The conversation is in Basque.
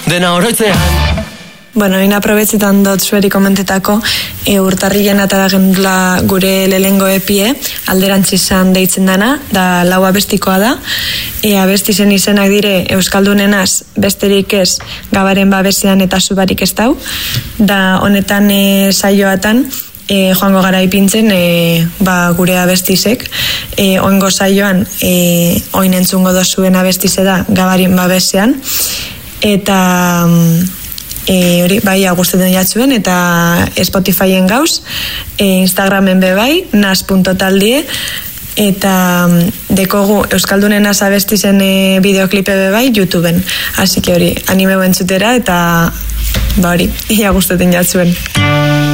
dena oroitzean. Bueno, ina aprobetzetan dut zueri komentetako, urtarrilen atara gendula gure lehengo epie, alderantzizan deitzen dana, da lau abestikoa da, abestizen izenak dire Euskaldunenaz, besterik ez, Gabaren babesean eta Zubarik ez dau, da honetan saioatan, joango gara ipintzen gure abestizek, oingo saioan oin entzungo dozuen abestize da Gabaren babesean, eta hori, bai, agustetan jatzuen, eta Spotifyen gauz, Instagramen bebai, nas.taldie, eta dekogu Euskaldunen abestizen bideoklipe bebai YouTubeen. Así que hori, animeu entzutera, eta hori, agustetan jatzuen.